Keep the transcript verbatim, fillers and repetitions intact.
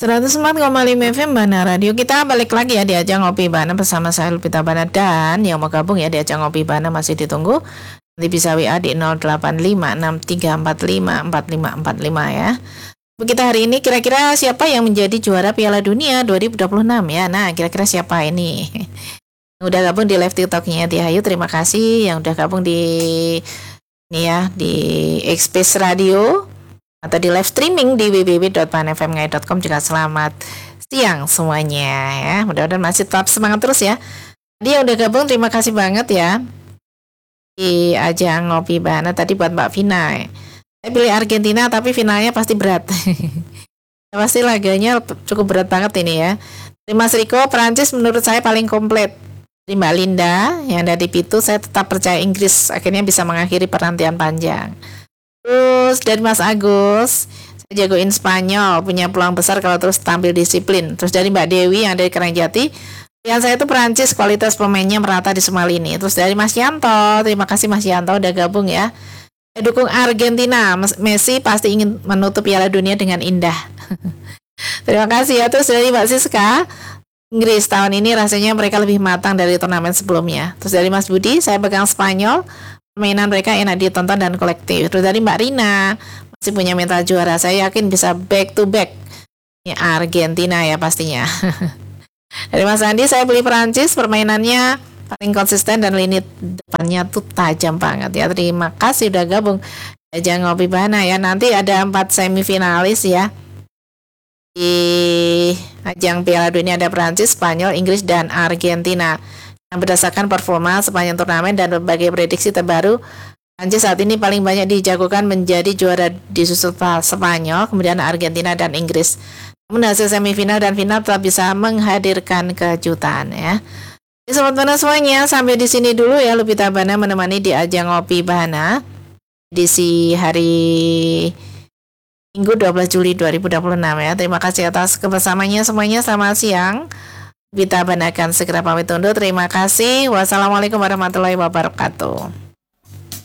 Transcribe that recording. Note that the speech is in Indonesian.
seratus empat koma lima F M Bana Radio. Kita balik lagi ya di ajang Ngopi Bana bersama saya Lupita Bana, dan yang mau gabung ya di ajang Ngopi Bana masih ditunggu. Nanti bisa W A di nol delapan lima enam tiga empat lima empat lima empat lima ya. Kita hari ini kira-kira siapa yang menjadi juara Piala Dunia dua ribu dua puluh enam ya. Nah, kira-kira siapa ini? Udah gabung di live TikToknya Tihayu, terima kasih. Yang udah gabung di ini ya di Express Radio atau di live streaming di w w w dot pan f m ngai dot com juga selamat siang semuanya ya. Mudah-mudahan masih tetap semangat terus ya. Dia udah gabung, terima kasih banget ya di ajang Ngopi Bana. Tadi buat Mbak Vina, saya pilih Argentina tapi finalnya pasti berat. Pasti laganya cukup berat banget ini ya. Terima Mas Riko, Prancis menurut saya paling komplit. Dari Mbak Linda yang dari Pitu, saya tetap percaya Inggris akhirnya bisa mengakhiri penantian panjang. Terus dari Mas Agus, saya jagoin Spanyol, punya peluang besar kalau terus tampil disiplin. Terus dari Mbak Dewi yang dari Kerangjati, yang saya itu Perancis, kualitas pemainnya merata di semua lini. Terus dari Mas Yanto, terima kasih Mas Yanto udah gabung ya. Saya dukung Argentina, Messi pasti ingin menutup Piala Dunia dengan indah. Terima kasih ya. Terus dari Mbak Siska, Inggris tahun ini rasanya mereka lebih matang dari turnamen sebelumnya. Terus dari Mas Budi, saya pegang Spanyol, permainan mereka enak ditonton dan kolektif. Terus dari Mbak Rina, masih punya mental juara, saya yakin bisa back to back ya, Argentina ya pastinya. Dari Mas Andi, saya beli Perancis, permainannya paling konsisten dan lini depannya tuh tajam banget ya. Terima kasih udah gabung ajang Ngopi Bana ya. Nanti ada empat semifinalis ya di ajang Piala Dunia, ada Perancis, Spanyol, Inggris, dan Argentina. Yang berdasarkan performa sepanjang turnamen dan berbagai prediksi terbaru, Prancis saat ini paling banyak dijagokan menjadi juara di susul Spanyol, kemudian Argentina dan Inggris. Namun hasil semifinal dan final tetap bisa menghadirkan kejutan ya. Jadi sobat Bana semuanya, sampai di sini dulu ya Lupita Bana menemani di ajang Ngopi Bana edisi hari Minggu dua belas Juli dua ribu dua puluh enam ya. Terima kasih atas kebersamaannya semuanya. Selamat siang. Lupita Bana akan segera pamit undur. Terima kasih. Wassalamualaikum warahmatullahi wabarakatuh.